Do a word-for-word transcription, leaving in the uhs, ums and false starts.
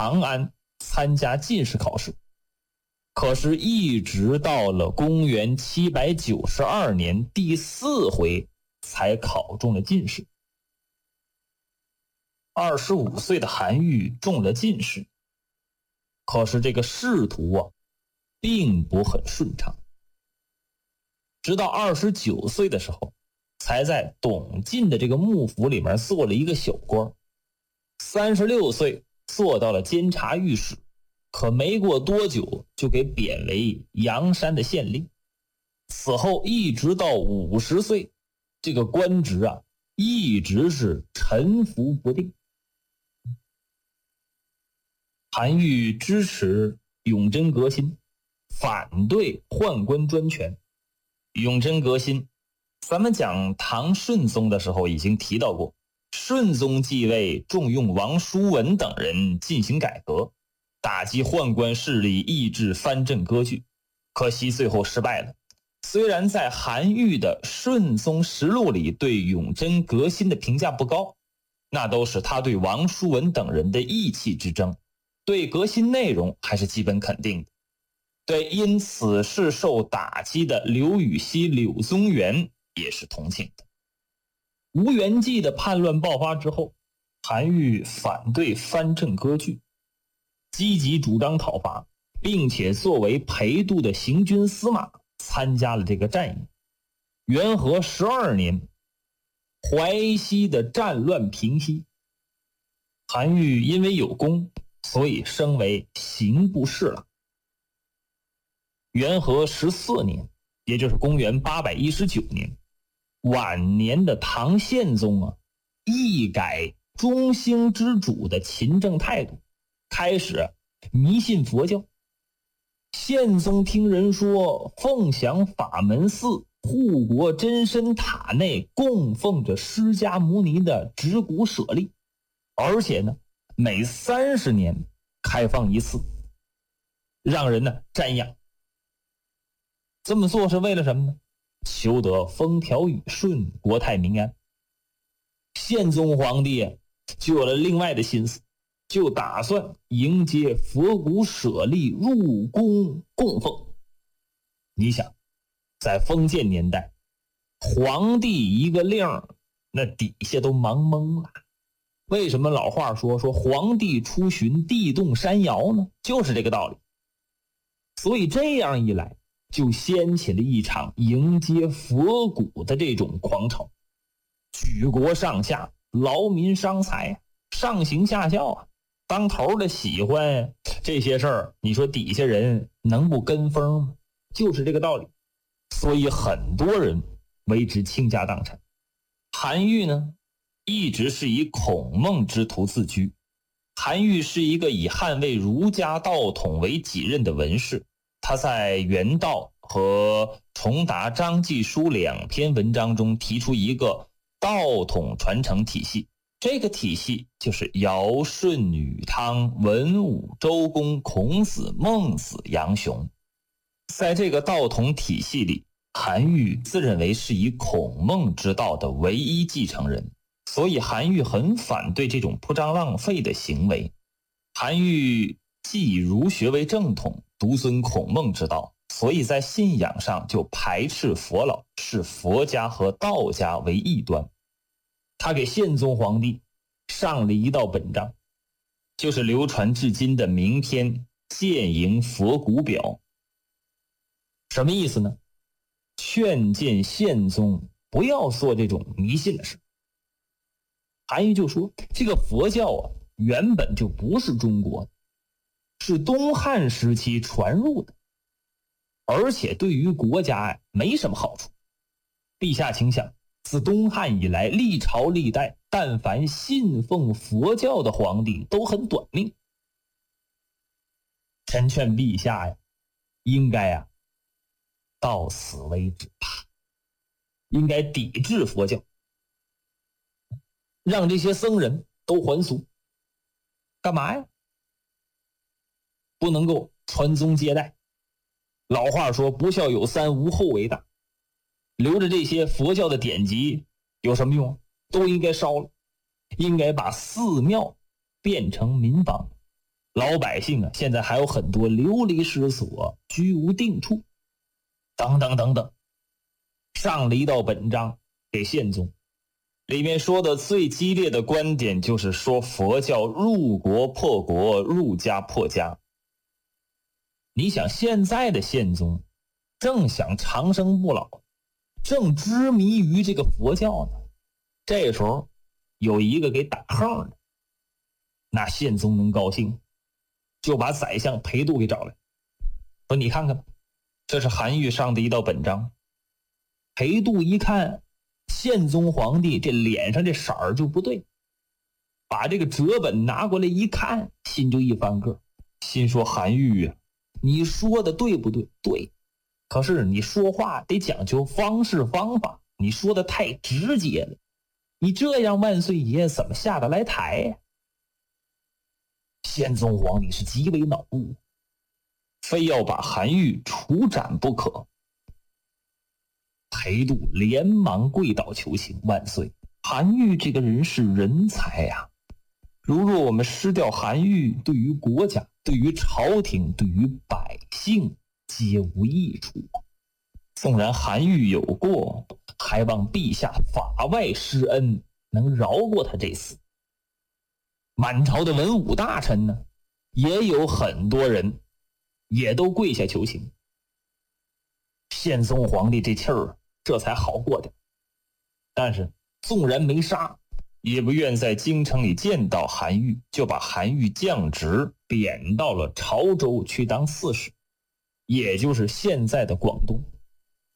长安参加进士考试，可是一直到了公元七百九十二年第四回才考中了进士。二十五岁的韩愈中了进士，可是这个仕途啊并不很顺畅，直到二十九岁的时候才在董进的这个幕府里面做了一个小官，三十六岁做到了监察御史，可没过多久就给贬为阳山的县令。此后一直到五十岁，这个官职啊一直是沉浮不定。韩愈支持永贞革新，反对宦官专权。永贞革新，咱们讲唐顺宗的时候已经提到过，顺宗继位重用王叔文等人进行改革，打击宦官势力，抑制藩镇割据，可惜最后失败了。虽然在韩愈的《顺宗实录》里对永贞革新的评价不高，那都是他对王叔文等人的意气之争，对革新内容还是基本肯定的。对因此事受打击的刘禹锡、柳宗元也是同情的。吴元济的叛乱爆发之后，韩愈反对藩镇割据，积极主张讨伐，并且作为陪都的行军司马参加了这个战役。元和十二年，淮西的战乱平息，韩愈因为有功，所以升为刑部侍郎。元和十四年，也就是公元八百一十九年，晚年的唐宪宗啊，一改中兴之主的勤政态度，开始迷信佛教。宪宗听人说，凤翔法门寺护国真身塔内供奉着释迦牟尼的指骨舍利，而且呢，每三十年开放一次，让人呢瞻仰。这么做是为了什么呢？求得风调雨顺，国泰民安。宪宗皇帝就有了另外的心思，就打算迎接佛骨舍利入宫供奉。你想，在封建年代，皇帝一个令，那底下都忙懵了。为什么老话说说皇帝出巡，地动山摇呢？就是这个道理。所以这样一来，就掀起了一场迎接佛骨的这种狂潮，举国上下劳民伤财，上行下效啊。当头的喜欢这些事儿，你说底下人能不跟风吗？就是这个道理。所以很多人为之倾家荡产。韩愈呢，一直是以孔孟之徒自居。韩愈是一个以捍卫儒家道统为己任的文士，他在《原道》和《重达章纪书》两篇文章中提出一个道统传承体系，这个体系就是尧舜禹汤文武周公孔子孟子杨雄。在这个道统体系里，韩愈自认为是以孔孟之道的唯一继承人，所以韩愈很反对这种铺张浪费的行为。韩愈既以儒学为正统，独尊孔孟之道，所以在信仰上就排斥佛老，视佛家和道家为异端。他给宪宗皇帝上了一道本章，就是流传至今的名篇《谏迎佛骨表》。什么意思呢？劝谏宪宗不要做这种迷信的事。韩愈就说，这个佛教啊，原本就不是中国的，是东汉时期传入的，而且对于国家呀没什么好处。陛下请想，自东汉以来，历朝历代但凡信奉佛教的皇帝都很短命。臣劝陛下呀，应该呀到此为止吧，应该抵制佛教，让这些僧人都还俗。干嘛呀？不能够传宗接代。老话说，不孝有三，无后为大。留着这些佛教的典籍有什么用？都应该烧了，应该把寺庙变成民房。 老百姓啊，现在还有很多流离失所，居无定处，等等等等。上了一道本章给宪宗，里面说的最激烈的观点就是说佛教入国破国，入家破家。你想现在的宪宗正想长生不老，正痴迷于这个佛教呢，这时候有一个给打横的，那宪宗能高兴，就把宰相裴度给找来，说你看看，这是韩愈上的一道本章。裴度一看宪宗皇帝这脸上这色儿就不对，把这个折本拿过来一看，心就一翻个，心说韩愈啊，你说的对不对？对，可是你说话得讲究方式方法，你说的太直接了，你这样万岁爷怎么下得来台呀？宪宗皇帝是极为恼怒，非要把韩愈处斩不可。裴度连忙跪倒求情，万岁，韩愈这个人是人才呀、啊，如若我们失掉韩愈，对于国家、对于朝廷、对于百姓皆无益处。纵然韩愈有过，还望陛下法外施恩，能饶过他这次。满朝的文武大臣呢，也有很多人也都跪下求情。宪宗皇帝这气儿这才好过点，但是纵然没杀，也不愿在京城里见到韩愈，就把韩愈降职，贬到了潮州去当刺史，也就是现在的广东。